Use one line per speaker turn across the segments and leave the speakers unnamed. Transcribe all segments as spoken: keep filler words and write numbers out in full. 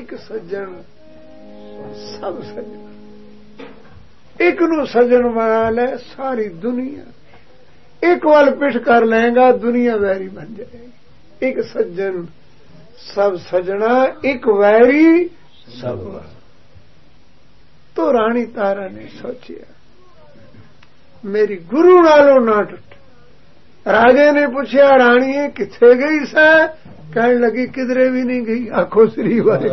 एक सज्जन सब सज्जन, एक नू सज्जन बना ले सारी दुनिया, एक वाल पिठ कर लेगा दुनिया वैरी बन जाएगी। एक सज्जन सब सजना, एक वैरी सब। तो रानी तारा ने सोचिया मेरी गुरु नालों ना टुट। राजे ने पूछा रानी किथे गई सा? कहने लगी किधरे भी नहीं गई, आंखों श्री वाले।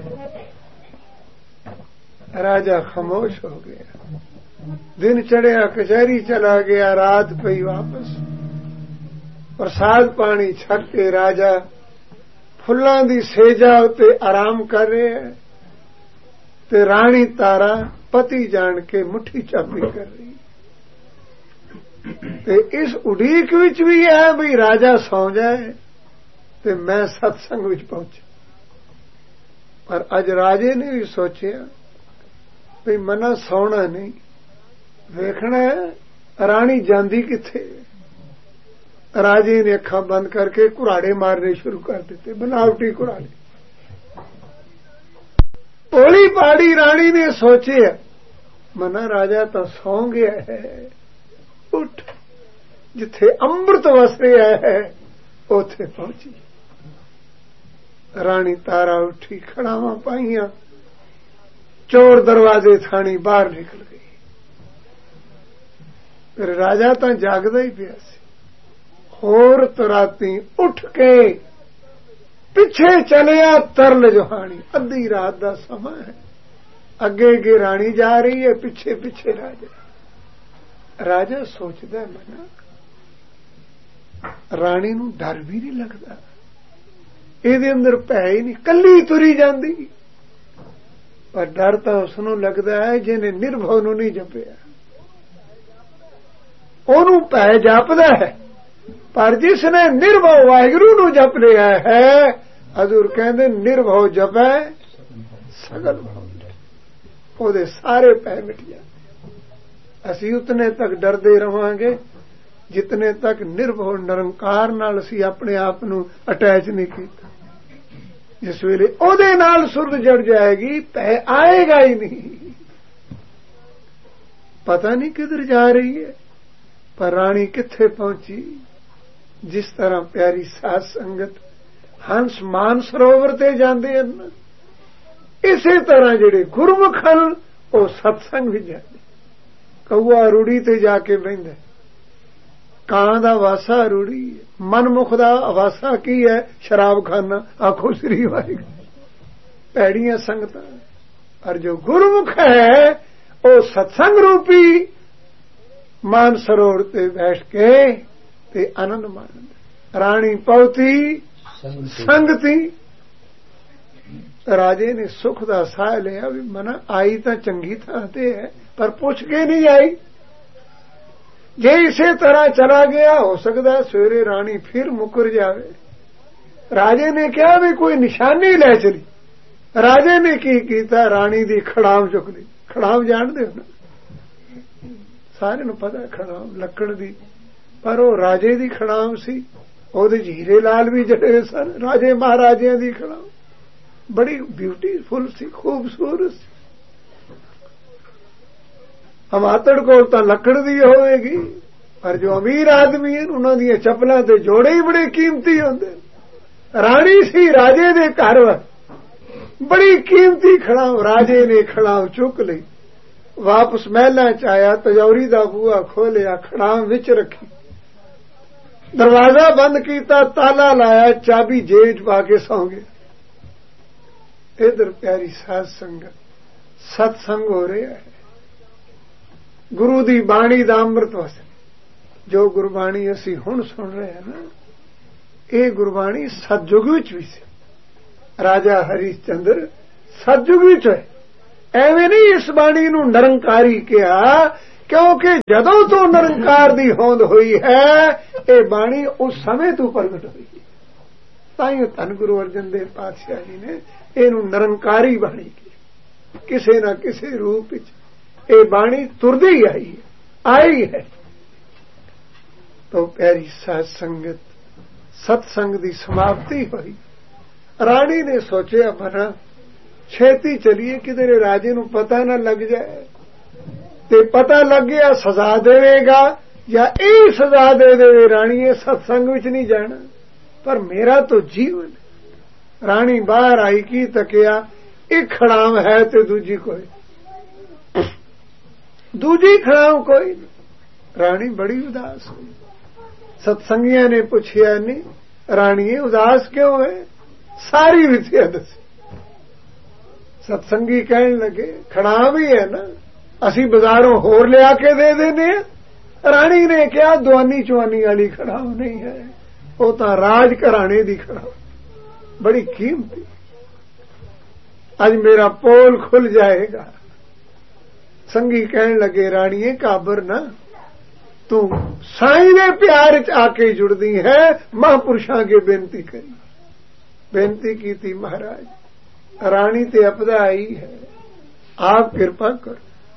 राजा खामोश हो गया। दिन चढ़िया कचहरी चला गया, रात पई वापस। प्रसाद पानी छक के राजा फुल्लां दी सेजा उत्ते आराम कर रहे है ते रानी तारा पति जान के मुट्ठी चापी कर रही। ते इस उड़ीक विच भी है बई राजा सौ जाए ते मैं सत्संग विच पहुंचा। पर अज राजे ने भी सोचिया बई मना सौना नहीं, वेखना है रानी जांदी किथे। राजे ने अखां बंद करके कुराड़े मारने शुरू कर दिते, बनावटी कुराड़े। ओली पाड़ी रानी ने सोचे मना राजा तो सौ गया है, उठ जिथे अमृत वस रहा है उथे पहुंची। रानी तारा उठी, खड़ावां पाईयां, चोर दरवाजे थानी बाहर निकल गई। फिर राजा तो जागदा ही पिया सी। होर तराती उठ के पिछे चलिया तरल जोहानी। अद्धी रात का समा है, अगे अगे रानी जा रही है, पिछे पिछे राजा। राजा सोचदा मना रानी नूं डर भी नहीं लगता, इहदे अंदर भै ही नहीं, कल्ली तुरी जांदी। पर डर तो उसनूं लगदा है जिहने निर्भव नूं नहीं जपिया। ओनू भै जापदा है, पर जिसने निर्भव वाहिगुरू नूं जप लिया है, हजूर कहंदे निर्भव जपै सगल भव, ओदे सारे भै मिट जाते। असी उतने तक डरदे रहांगे जितने तक निर्भव निरंकार नाल असी अपने आप नूं अटैच नहीं कीता। जिस वेले ओदे नाल सुरत जड़ जाएगी भै आएगा ही नहीं। पता नहीं किधर जा रही है, पर रानी किथे पहुंची। जिस तरह प्यारी साध संगत हंस मान सरोवर ते जांदे हन, इसे तरह जिहड़े गुरमुख हन वो सत्संग भी जाते। कौआ रूड़ी ते जाके बहिंदा, कां दा वासा रूड़ी है, मनमुख दा वासा की है शराब खाना। आखो श्री वाहिगुरू। भैड़ियां संगतां, पर जो गुरमुख है वो सत्संग रूपी मान सरोवर ते बैठ के ते आनंद मानद। रानी पहुंची संगती। राजे ने सुख दा साह लिया भी मना आई तो चंगी थां ते है, पर पुछ के नहीं आई। जे इसे तरह चला गया हो सकता सवेरे रानी फिर मुकर जावे। राजे ने कहा भी कोई निशानी ले चली। राजे ने की कीता, रानी दी खड़ाम चुक ली। खड़ाम जानदे हो ना, सारे नूं पता खड़ाम लकड़ दी, पर वो राजे दी खड़ाम सी। ओदे हीरे लाल भी जड़े सन, राजे महाराजियां दी खड़ाम बड़ी ब्यूटीफुल सी, खूबसूरत सी। हमातड़ कोल तां लकड़ दी होवेगी, पर जो अमीर आदमी है उन्हां दी चप्पलां ते जोड़े ही बड़े कीमती होंदे। रानी सी राजे दे घर, बड़ी कीमती खड़ाम। राजे ने खड़ाम चुक ली, वापस महलां च आया, तजौरी दा बूहा खोलिया, खड़ाम विच रखी, दरवाजा बंद कीता, ताला लाया, चाबी जेब च पा के सौ गया। इधर प्यारी साध संगत सत्संग हो रहा है, गुरु दी बाणी दा अमृत वस। जो गुरबाणी असी हुण सुन रहे हैं ना, ये गुरबाणी सतयुग विच भी सी। राजा हरिश्चंद्र सतयुग विच है। एवें नहीं इस बाणी नूं निरंकारी कहा, क्योंकि जदों तो निरंकार दी होंद हुई है, ये बाणी उस समय तो प्रगट हुई है। ताइयों धन गुरु अर्जन देव पातशाह जी ने इहनूं निरंकारी बाणी की, किसे ना किसे रूप विच ये बाणी तुरदी आई है, आई है। तो प्यारी साध संगत सत्संग की समाप्ति हुई। रानी ने सोचा मना ਛੇਤੀ ਚਲੀਏ ਕਿਧਰੇ ਰਾਜੇ ਨੂੰ ਪਤਾ ਨਾ ਲੱਗ ਜਾਏ, ਤੇ ਪਤਾ ਲੱਗ ਗਿਆ ਸਜ਼ਾ ਦੇਵੇਗਾ ਜਾਂ ਇਹ ਸਜ਼ਾ ਦੇ ਦੇਵੇ ਰਾਣੀਏ ਸਤਸੰਗ ਵਿੱਚ ਨਹੀਂ ਜਾਣਾ। ਪਰ ਮੇਰਾ ਤਾਂ ਜੀਵਨ। ਰਾਣੀ ਬਾਹਰ ਆਈ, ਕੀ ਤੱਕਿਆ, ਇੱਕ ਖੜਾਮ ਹੈ ਤੇ ਦੂਜੀ ਕੋਈ, ਦੂਜੀ ਖੜਾਮ ਕੋਈ ਨਹੀਂ। ਰਾਣੀ ਬੜੀ ਉਦਾਸ ਹੋਈ। ਸਤਸੰਗੀਆਂ ਨੇ ਪੁੱਛਿਆ, ਨਹੀਂ ਰਾਣੀਏ ਉਦਾਸ ਕਿਉਂ ਹੈ? ਸਾਰੀ ਵਿਥਿਆ ਦੱਸੀ। ਸਤਸੰਗੀ ਕਹਿਣ ਲੱਗੇ ਖੜਾਮ ਹੀ ਹੈ ਨਾ, ਅਸੀਂ ਬਾਜ਼ਾਰੋਂ ਹੋਰ ਲਿਆ ਕੇ ਦੇ ਦੇਨੇ ਆ। ਰਾਣੀ ਨੇ ਕਿਹਾ ਦੁਆਨੀ ਚੁਆਨੀ ਵਾਲੀ ਖੜਾਮ ਨਹੀਂ ਹੈ, ਉਹ ਤਾਂ ਰਾਜ ਘਰਾਣੇ ਦੀ ਖੜਾਮ, ਬੜੀ ਕੀਮਤੀ। ਅੱਜ ਮੇਰਾ ਪੋਲ ਖੁੱਲ ਜਾਏਗਾ। ਸੰਗੀ ਕਹਿਣ ਲੱਗੇ ਰਾਣੀਏ ਕਾਬਰ ਨਾ, ਤੂੰ ਸਾਈਂ ਦੇ ਪਿਆਰ ਚ ਆ ਕੇ ਜੁੜਦੀ ਹੈ। ਮਹਾਂਪੁਰਸ਼ਾਂ ਕੇ ਬੇਨਤੀ ਕਰੀ, ਬੇਨਤੀ ਕੀਤੀ ਮਹਾਰਾਜ ਰਾਣੀ ਤੇ ਅਪਦਾ ਆਈ ਹੈ, ਆਪ ਕਿਰਪਾ ਕਰ।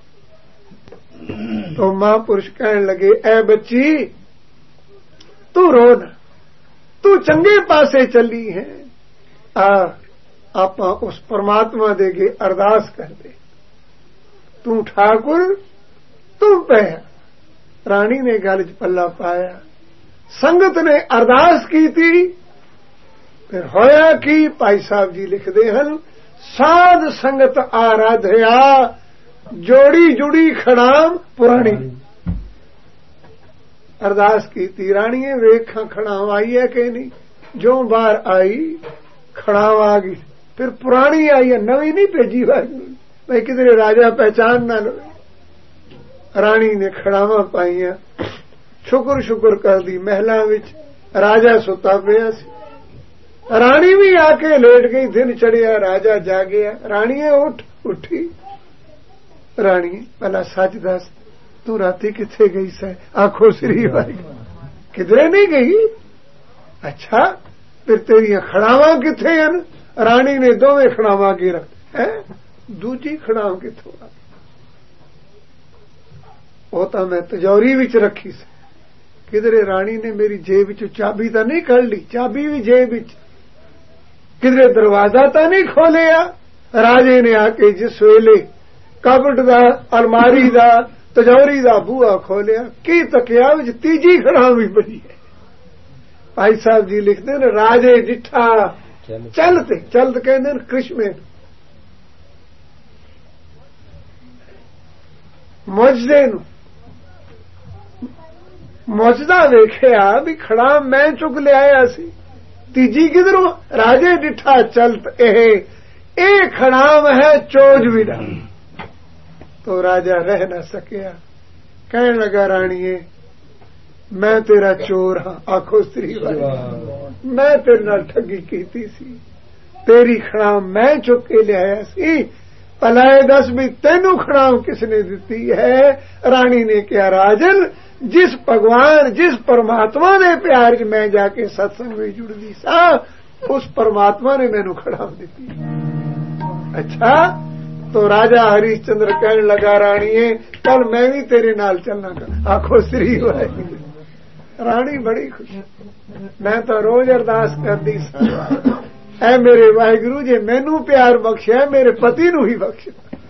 तो महापुरुष कहने लगे ऐ बच्ची तू रो ना, तू चंगे पासे चली है, आ आपा उस परमात्मा दे के अरदास कर दे, तू ठाकुर तू पै। रानी ने गल च पल्ला पाया, संगत ने अरदास की थी। फिर होया कि भाई साहब जी लिखते हैं, साध संगत आराध्या जोड़ी जुड़ी खड़ाम पुरानी। अरदास की थी राणीए वेखा खड़ाम आई है कि नहीं, जो बाहर आई खड़ाम आ गई। फिर पुरानी आई है, नवी नहीं भेजी भाई किधरे राजा पहचान ना लो। रानी ने खड़ावा पाइया, शुक्र शुक्र कर दी। महलों विच राजा सुता पिया सी, रानी भी आके लेट गई। दिन चढ़िया राजा जागया, राणीए उठ। उठी राणी भला सच दस तू राती किथे गई सै? आखो श्री भाई किधरे नहीं गई। अच्छा फिर तेरिया खड़ावां किथे हन? राणी ने दोवें खड़ावां की रख है, दूजी खड़ाव किथों आ? वो तो मैं तिजोरी विच रखी सी। किधरे राणी ने मेरी जेब विचों चाबी तो नहीं कढ़ ली, चाबी भी जेब विच। किधरे दरवाजा तो नहीं खोलिया। राजे ने आके जिस वेले कबट दा, अलमारी दा, तिजोरी दा बूहा खोलिया, की तकिया विच तीजी खड़ाम भी बनी है। भाई साहब जी लिखते ने राजे डिठा चलते चलते कहते कृष्ण मुझदे नूं मुझदा वेखिया भी खड़ाम मैं चुक लिया सी, तीजी किधरों? राजे डिठा चलत एह ए खड़ाम है चोज विदा। तो राजा रह न सकिया, कहने लगा राणीए मैं तेरा चोर हाँ। आखो स्त्री वाली मैं तेरे नाल ठगी कीती सी, तेरी खड़ाम मैं चुक के लिया सी, भलाए दस भी तेनू खड़ाम किसने दिती है? रानी ने कहा राजन जिस भगवान जिस परमात्मा ने प्यार च मैं जाके सत्संग में जुड़दी सा, उस परमात्मा ने मैनू खड़ाम दिती। अच्छा तो राजा हरिश्चंद्र कहने लगा राणीए कल मैं भी तेरे नाल चलना कर। आखो श्री वाहिगुरू। रानी बड़ी खुश, मैं तो रोज अरदास करदी सा, ऐ मेरे वाहिगुरू जे मैनू प्यार बख्शिया मेरे पति नू ही बख्श।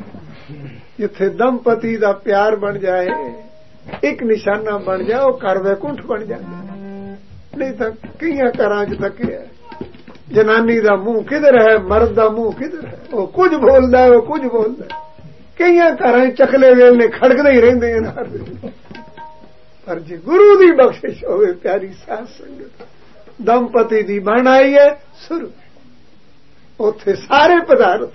जिथे दंपति दा प्यार बन जाए, एक निशाना बन जाए, वो घर वैकुंठ बन जाए। नहीं तो कई घरां च तके जनानी दा मुंह किधर है, मर्द दा मुंह किधर है, वो कुछ बोलदा है वो कुछ बोलदा है। कई घरां चकले वेलने खड़कदे ही रहिंदे हैं। पर जे गुरु दी बख्शिश होवे प्यारी साध संगत, दंपति दी बन आई है सुर, उथे सारे पदार्थ।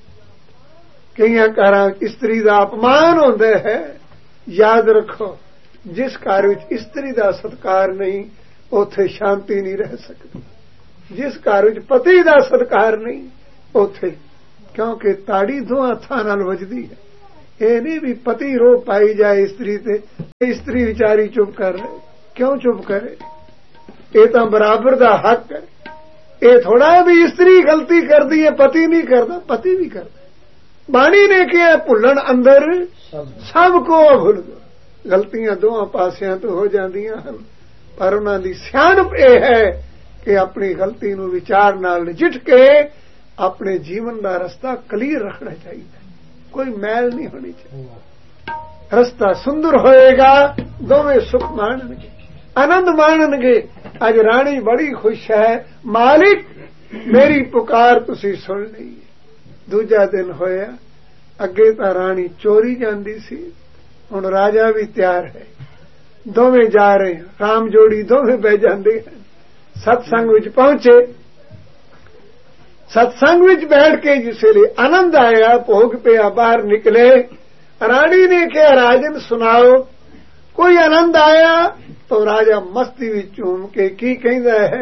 कई घरां स्त्री दा अपमान होंदा है। याद रखो जिस घर विच स्त्री दा सत्कार नहीं, उथे शांति नहीं रह सकती। जिस घर विच पति दा सत्कार नहीं, उथे क्योंकि ताड़ी दो हत्थां नाल वजदी है। ये नहीं भी पति रो पाई जाए स्त्री ते, स्त्री विचारी चुप कर रहे, क्यों चुप करे? ये तो बराबर दा हक है। ये थोड़ा भी स्त्री गलती करती है पति नहीं करता, पति भी करता। बाणी ने कहा भुलन अंदर सबको भुल दो। गलतियां दोवां पासियां तो हो जांदियां हन, पर उन्हां दी सियाणप यह है कि अपनी गलती नूं विचार नाल नजिठ के ਆਪਣੇ ਜੀਵਨ ਦਾ ਰਸਤਾ ਕਲੀਅਰ ਰੱਖਣਾ ਚਾਹੀਦਾ, ਕੋਈ ਮੈਲ ਨਹੀਂ ਹੋਣੀ ਚਾਹੀਦੀ। ਰਸਤਾ ਸੁੰਦਰ ਹੋਏਗਾ, ਦੋਵੇਂ ਸੁਖ ਮਾਣਨਗੇ, ਆਨੰਦ ਮਾਣਨਗੇ। ਅੱਜ ਰਾਣੀ ਬੜੀ ਖੁਸ਼ ਹੈ, ਮਾਲਿਕ ਮੇਰੀ ਪੁਕਾਰ ਤੁਸੀਂ ਸੁਣ ਲਈ। ਦੂਜਾ ਦਿਨ ਹੋਇਆ, ਅੱਗੇ ਤਾਂ ਰਾਣੀ ਚੋਰੀ ਜਾਂਦੀ ਸੀ, ਹੁਣ ਰਾਜਾ ਵੀ ਤਿਆਰ ਹੈ, ਦੋਵੇਂ ਜਾ ਰਹੇ ਹਨ। ਰਾਮ ਜੋੜੀ ਦੋਵੇਂ ਬਹਿ ਜਾਂਦੇ ਹਨ, ਸਤਸੰਗ ਵਿੱਚ ਪਹੁੰਚੇ। ਸਤਸੰਗ ਵਿੱਚ ਬੈਠ ਕੇ ਜਿਸ ਵੇਲੇ ਆਨੰਦ ਆਇਆ, ਭੋਗ ਪਿਆ, ਬਾਹਰ ਨਿਕਲੇ। ਰਾਣੀ ਨੇ ਕਿਹਾ, ਰਾਜਨ ਸੁਣਾਓ, ਕੋਈ ਆਨੰਦ ਆਇਆ? ਤਾਂ ਰਾਜਾ ਮਸਤੀ ਵਿੱਚ ਝੂਮ ਕੇ ਕੀ ਕਹਿੰਦਾ ਹੈ,